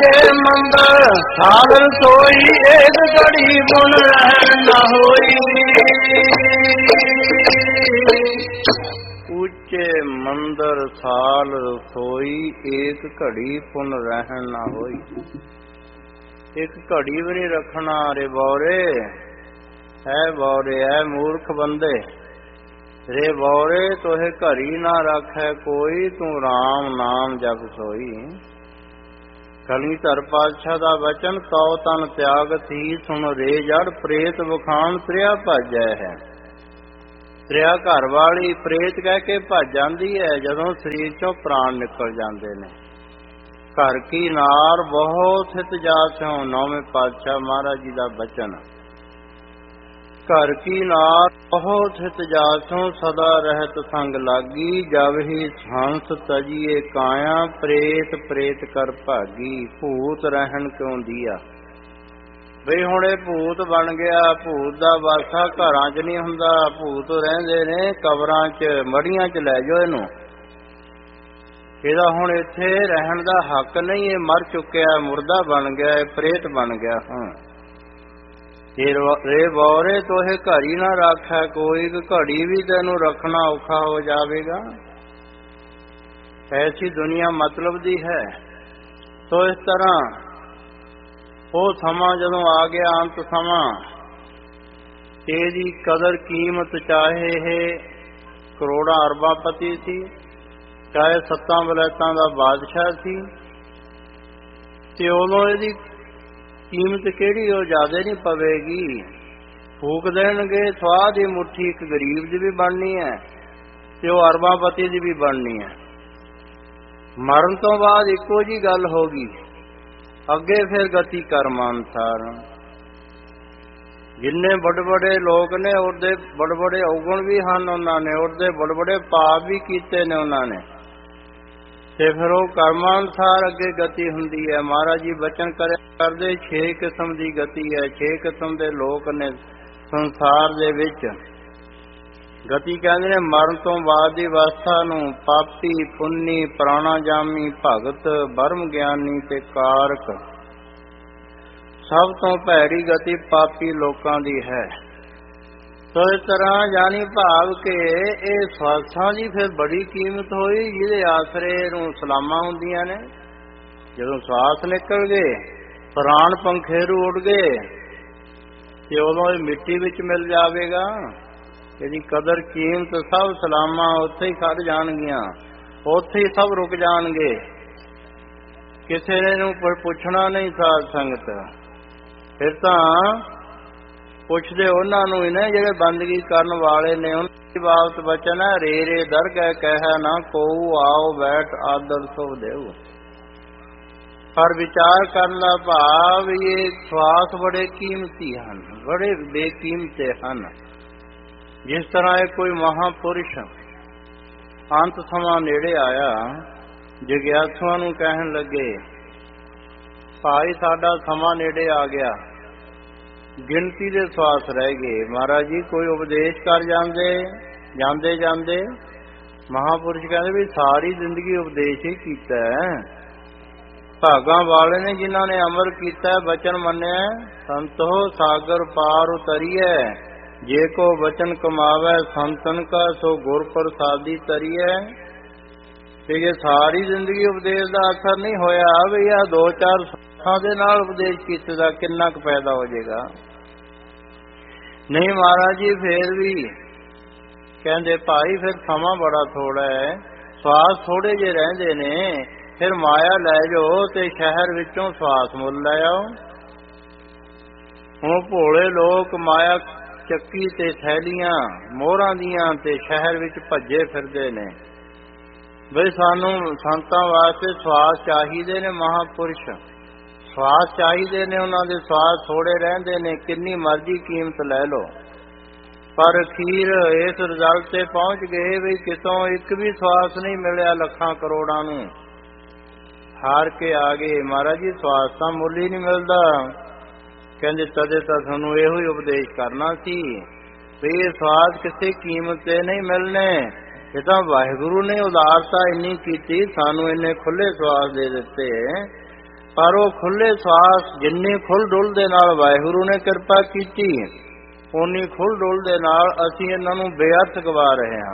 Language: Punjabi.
ਉੱਚੇ ਮੰਦਰ ਸਾਧਨ ਸੋਈ ਏਕ ਘੜੀ ਗੁਣ ਰਹਿਣ ਨਾ ਹੋਈ। ਉੱਚੇ ਮੰਦਰ ਸਾਲ ਰਸੋਈ ਏਕ ਘੜੀ ਪੁਨ ਰਹਿਣ ਨਾ ਹੋਈ। ਇੱਕ ਘੜੀ ਵੀ ਨਹੀਂ ਰੱਖਣਾ ਰੇ ਬੌਰੇ, ਹੈ ਬੌਰੇ ਹੈ ਮੂਰਖ ਬੰਦੇ। ਰੇ ਬੌਰੇ ਤੋਹੇ ਘੜੀ ਨਾ ਰੱਖੈ ਕੋਈ, ਤੂੰ ਰਾਮ ਨਾਮ ਜਪ ਸੋਈ। ਕਲਗੀਧਰ ਪਾਤਸ਼ਾਹ ਦਾ ਬਚਨ, ਤਉ ਤਨ ਤਿਆਗ ਥੀ ਸੁਣ ਰੇ ਜੜ, ਪ੍ਰੇਤ ਵਖਾਣ ਤ੍ਰਿਆ ਭਜੈ ਹੈ। ਤ੍ਰਿਆ ਘਰ ਵਾਲੀ ਪ੍ਰੇਤ ਕਹਿ ਕੇ ਭੱਜ ਜਾਂਦੀ ਹੈ ਜਦੋਂ ਸਰੀਰ ਚੋਂ ਪ੍ਰਾਣ ਨਿਕਲ ਜਾਂਦੇ ਨੇ। ਘਰ ਕੀ ਨਾਰ ਬਹੁਤ ਹਿਤ ਜਾਸਿਓ, ਨੌਵੇਂ ਪਾਤਸ਼ਾਹ ਮਹਾਰਾਜ ਜੀ ਦਾ ਬਚਨ। ਘਰ ਕੀ ਨਾਰ ਬਹੁਤ ਹਿਤ ਜਾਸਿਓ, ਸਦਾ ਰਹਿਤ ਸੰਗ ਲਾਗੀ। ਜਬ ਹੀ ਹੰਸ ਤਜੀਏ ਕਾਇਆ, ਪ੍ਰੇਤ ਪ੍ਰੇਤ ਕਰ ਭਾਗੀ। ਭੂਤ ਰਹਿਣ ਕਿਉਂ ਦੀਆ, ਬਈ ਹੁਣ ਇਹ ਭੂਤ ਬਣ ਗਿਆ। ਭੂਤ ਦਾ ਵਾਸਾ ਘਰਾਂ 'ਚ ਨਹੀਂ ਹੁੰਦਾ, ਭੂਤ ਰਹਿੰਦੇ ਨੇ ਕਬਰਾਂ 'ਚ, ਮੜੀਆਂ 'ਚ ਲੈ ਜਾਓ ਇਹਨੂੰ। ਇਹਦਾ ਹੁਣ ਇੱਥੇ ਰਹਿਣ ਦਾ ਹੱਕ ਨਹੀਂ, ਇਹ ਮਰ ਚੁੱਕਿਆ, ਮੁਰਦਾ ਬਣ ਗਿਆ, ਇਹ ਪ੍ਰੇਤ ਬਣ ਗਿਆ। ਰੇ ਬੌਰੇ ਤੋਹੇ ਘੜੀ ਨਾ ਰੱਖੈ ਕੋਈ, ਘੜੀ ਵੀ ਤੈਨੂੰ ਰੱਖਣਾ ਔਖਾ ਹੋ ਜਾਵੇਗਾ। ਐਸੀ ਦੁਨੀਆ ਮਤਲਬ ਦੀ ਹੈ। ਸੋ ਇਸ ਤਰ੍ਹਾਂ ਉਹ ਸਮਾਂ ਜਦੋਂ ਆ ਗਿਆ, ਅੰਤ ਸਮਾਂ, ਇਹਦੀ ਕਦਰ ਕੀਮਤ ਚਾਹੇ ਇਹ ਕਰੋੜਾਂ ਅਰਬਾਂ ਪਤੀ ਸੀ, ਚਾਹੇ 7 ਵਲੈਤਾਂ ਦਾ ਬਾਦਸ਼ਾਹ ਸੀ, ਤੇ ਉਦੋਂ ਇਹਦੀ ਕੀਮਤ ਕਿਹੜੀ ਉਹ ਜ਼ਿਆਦਾ ਨਹੀਂ ਪਵੇਗੀ। ਫੂਕ ਦੇਣਗੇ ਸਵਾਹ ਦੀ ਮੁੱਠੀ, ਇੱਕ ਗਰੀਬ ਦੀ ਵੀ ਬਣਨੀ ਹੈ ਤੇ ਉਹ ਅਰਬਾਂਪਤੀ ਦੀ ਵੀ ਬਣਨੀ ਹੈ। ਮਰਨ ਤੋਂ ਬਾਅਦ ਇੱਕੋ ਜੀ ਗੱਲ ਹੋਗੀ, ਅੱਗੇ ਫਿਰ ਗਤੀ ਕਰਮਾਂ ਅਨੁਸਾਰ। ਜਿੰਨੇ ਵੱਡੇ ਵੱਡੇ ਲੋਕ ਨੇ ਉਹਦੇ ਵੱਡੇ ਵੱਡੇ ਔਗਣ ਵੀ ਹਨ, ਉਹਨਾਂ ਨੇ ਉਹਦੇ ਵੱਡੇ ਵੱਡੇ ਪਾਪ ਵੀ ਕੀਤੇ ਨੇ ਉਹਨਾਂ ਨੇ, ਤੇ ਫਿਰ ਉਹ ਕਰਮਾਂ ਅਨੁਸਾਰ ਅੱਗੇ ਗਤੀ ਹੁੰਦੀ ਹੈ। ਮਹਾਰਾਜ ਜੀ ਬਚਨ ਕਰਦੇ 6 ਕਿਸਮ ਦੀ ਗਤੀ ਹੈ। 6 ਕਿਸਮ ਦੇ ਲੋਕ ਨੇ ਸੰਸਾਰ ਦੇ ਵਿੱਚ। ਗਤੀ ਕਹਿੰਦੇ ਨੇ ਮਰਨ ਤੋਂ ਬਾਅਦ ਦੀ ਅਵਸਥਾ ਨੂੰ ਪਾਪੀ, ਪੁੰਨੀ, ਪ੍ਰਾਣਾਜਾਮੀ, ਭਗਤ, ਬਰਮ ਗਿਆਨੀ ਤੇ ਕਾਰਕ। ਸਭ ਤੋਂ ਭੈੜੀ ਗਤੀ ਪਾਪੀ ਲੋਕਾਂ ਦੀ ਹੈ। ਸੋ ਇਸ ਤਰ੍ਹਾਂ ਜਾਨੀ ਭਾਵ ਕਿ ਇਹ ਸਵਾਸਾਂ ਦੀ ਫਿਰ ਬੜੀ ਕੀਮਤ ਹੋਈ, ਜਿਹਦੇ ਆਸਰੇ ਨੂੰ ਸਲਾਮਾਂ ਹੁੰਦੀਆਂ ਨੇ। ਜਦੋਂ ਸਵਾਸ ਨਿਕਲ ਗਏ, ਪ੍ਰਾਣ ਪੰਖੇਰੂ ਉੱਡ ਗਏ, ਤੇ ਉਦੋਂ ਇਹ ਮਿੱਟੀ ਵਿੱਚ ਮਿਲ ਜਾਵੇਗਾ। ਇਹਦੀ ਕਦਰ ਕੀਮਤ ਸਭ ਸਲਾਮਾਂ ਉੱਥੇ ਹੀ ਖੜ ਜਾਣਗੀਆਂ, ਉੱਥੇ ਹੀ ਸਭ ਰੁਕ ਜਾਣਗੇ। ਕਿਸੇ ਨੇ ਨੂੰ ਪੁੱਛਣਾ ਨਹੀਂ ਸਾਧ ਸੰਗਤ। ਫਿਰ ਤਾਂ ਪੁੱਛਦੇ ਉਹਨਾਂ ਨੂੰ ਹੀ ਨੇ ਜਿਹੜੇ ਬੰਦਗੀ ਕਰਨ ਵਾਲੇ ਨੇ। ਉਹਨਾਂ ਦੀ ਬਾਬਤ ਬਚਨ ਹੈ, ਰੇ ਰੇ ਦਰਗਹਿ ਕਹਿਆ ਨਾ ਕੋਊ, ਆਓ ਬੈਠ ਆਦਰ ਸੋ ਦੇਉ। ਪਰ ਵਿਚਾਰ ਕਰਨ ਦਾ ਭਾਵ ਇਹ ਸਵਾਸ ਬੜੇ ਕੀਮਤੀ ਹਨ, ਬੜੇ ਬੇਕੀਮਤੇ ਹਨ। ਜਿਸ ਤਰ੍ਹਾਂ ਇਹ ਕੋਈ ਮਹਾਪੁਰਸ਼ ਅੰਤ ਸਮਾਂ ਨੇੜੇ ਆਇਆ, ਜਗਿਆਸੂਆਂ ਨੂੰ ਕਹਿਣ ਲੱਗੇ, ਭਾਈ ਸਾਡਾ ਸਮਾਂ ਨੇੜੇ ਆ ਗਿਆ, ਗਿਣਤੀ ਦੇ ਸਵਾਸ ਰਹਿ ਗਏ। ਮਹਾਰਾਜ ਜੀ ਕੋਈ ਉਪਦੇਸ਼ ਕਰ ਜਾਂਦੇ ਜਾਂਦੇ ਮਹਾਪੁਰਸ਼ ਕਹਿੰਦੇ ਵੀ ਸਾਰੀ ਜ਼ਿੰਦਗੀ ਉਪਦੇਸ਼ ਹੀ ਕੀਤਾ ਹੈ। ਭਾਗਾਂ ਵਾਲੇ ਨੇ ਜਿਨ੍ਹਾਂ ਨੇ ਅਮਰ ਕੀਤਾ, ਬਚਨ ਮੰਨਿਆ। ਸੰਤੋ ਸਾਗਰ ਪਾਰ ਉਤਰੀਐ, ਜੇ ਕੋ ਬਚਨ ਕਮਾਵੈ ਸੰਤਨ ਕਾ, ਸੋ ਗੁਰ ਪ੍ਰਸਾਦੀ ਤਰੀਐ। ਤੇ ਜੇ ਸਾਰੀ ਜ਼ਿੰਦਗੀ ਉਪਦੇਸ਼ ਦਾ ਅਸਰ ਨਹੀਂ ਹੋਇਆ, ਵੀ ਆ 2-4 ਸਾਲਾਂ ਦੇ ਨਾਲ ਉਪਦੇਸ਼ ਕੀਤੇ ਦਾ ਕਿੰਨਾ ਕੁ ਫਾਇਦਾ ਹੋ ਜਾਏਗਾ। ਨਹੀਂ ਮਹਾਰਾਜ ਜੀ ਫੇਰ ਵੀ ਕਹਿੰਦੇ, ਭਾਈ ਫਿਰ ਸਮਾਂ ਬੜਾ ਥੋੜਾ ਹੈ, ਸਵਾਸ ਥੋੜੇ ਜਿਹੇ ਰਹਿੰਦੇ ਨੇ, ਫਿਰ ਮਾਇਆ ਲੈ ਜਾਓ ਤੇ ਸ਼ਹਿਰ ਵਿੱਚੋਂ ਸਵਾਸ ਮੁੱਲ ਲੈ ਆਓ। ਹੁਣ ਭੋਲੇ ਲੋਕ ਮਾਇਆ ਚੱਕੀ ਤੇ ਥੈਲੀਆਂ ਮੋਹਰਾਂ ਦੀਆਂ ਤੇ ਸ਼ਹਿਰ ਵਿੱਚ ਭੱਜੇ ਫਿਰਦੇ ਨੇ। ਬਈ ਸਾਨੂੰ ਸੰਤਾਂ ਵਾਸਤੇ ਸਵਾਸ ਚਾਹੀਦੇ ਨੇ, ਮਹਾਪੁਰਸ਼ ਸਵਾਸ ਚਾਹੀਦੇ ਨੇ। ਉਹਨਾਂ ਦੇ ਸਵਾਸ ਥੋੜੇ ਰਹਿੰਦੇ ਨੇ, ਕਿੰਨੀ ਮਰਜ਼ੀ ਕੀਮਤ ਲੈ ਲਓ। ਪਰ ਅਖੀਰ ਇਸ ਰਿਜ਼ਲਟ ਤੇ ਪਹੁੰਚ ਗਏ ਵੀ ਕਿਤੋਂ ਇੱਕ ਵੀ ਸਵਾਸ ਨਹੀਂ ਮਿਲਿਆ, ਲੱਖਾਂ ਕਰੋੜਾਂ ਨੂੰ ਹਾਰ ਕੇ ਆ ਗਏ। ਮਹਾਰਾਜ ਜੀ ਸਵਾਸ ਤਾਂ ਮੁੱਲ ਹੀ ਨਹੀਂ ਮਿਲਦਾ। ਕਹਿੰਦੇ ਤਦੇ ਤਾਂ ਤੁਹਾਨੂੰ ਇਹੋ ਹੀ ਉਪਦੇਸ਼ ਕਰਨਾ ਸੀ ਵੀ ਇਹ ਸਵਾਸ ਕਿਸੇ ਕੀਮਤ ਤੇ ਨਹੀਂ ਮਿਲਣੇ। ਇਹ ਤਾਂ ਵਾਹਿਗੁਰੂ ਨੇ ਉਦਾਰਤਾ ਇੰਨੀ ਕੀਤੀ, ਸਾਨੂੰ ਇੰਨੇ ਖੁੱਲੇ ਸਵਾਸ ਦੇ ਦਿੱਤੇ, ਪਰ ਉਹ ਖੁੱਲੇ ਸਵਾਸ ਜਿੰਨੇ ਖੁੱਲ ਡੁੱਲ ਦੇ ਨਾਲ ਵਾਹਿਗੁਰੂ ਨੇ ਕਿਰਪਾ ਕੀਤੀ, ਉਨੀ ਖੁੱਲ ਡੁੱਲ ਦੇ ਨਾਲ ਅਸੀਂ ਇਹਨਾਂ ਨੂੰ ਬੇਅਰਥ ਗਵਾ ਰਹੇ ਹਾਂ।